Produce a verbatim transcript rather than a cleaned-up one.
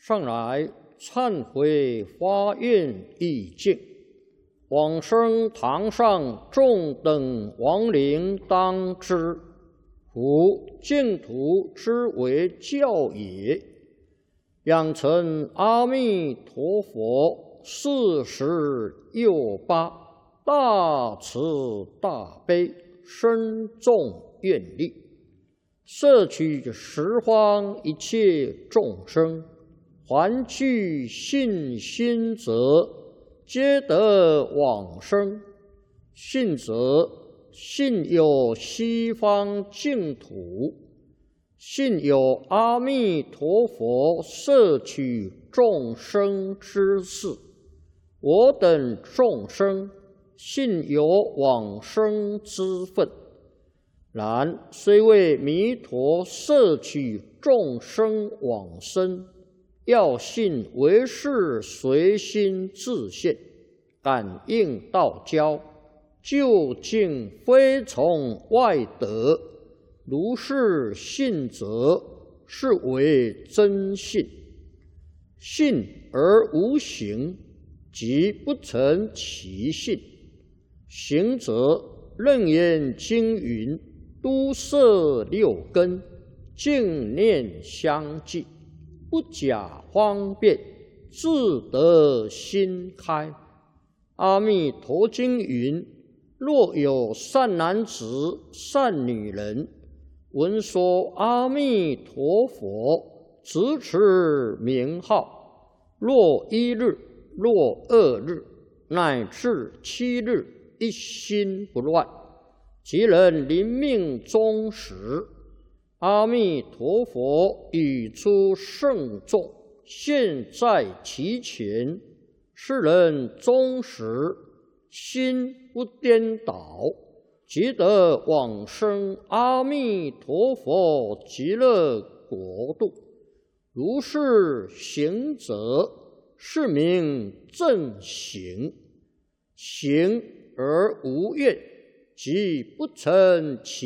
上来忏悔发愿意境，往生堂上众等亡灵当知，夫净土之为教也。养成阿弥陀佛四十又八大慈大悲深重愿力，摄取十方一切众生，还具信心者，皆得往生。信则信有西方净土，信有阿弥陀佛摄取众生之事。我等众生信有往生之分，然虽为弥陀摄取众生往生，要信唯是随心自现，感应道交，究竟非从外得。如是信则，是为真信。信而无行，即不成其信。行则楞严经云：都摄六根，净念相继，不假方便，自得心开。阿弥陀经云：若有善男子、善女人，闻说阿弥陀佛，直持名号，若一日，若二日，乃至七日，一心不乱，即能临命终时，阿弥陀佛语出圣众，现在其前，是人终时心不颠倒，即得往生阿弥陀佛极乐国度。如是行者，是名正行。行而无怨，即不成其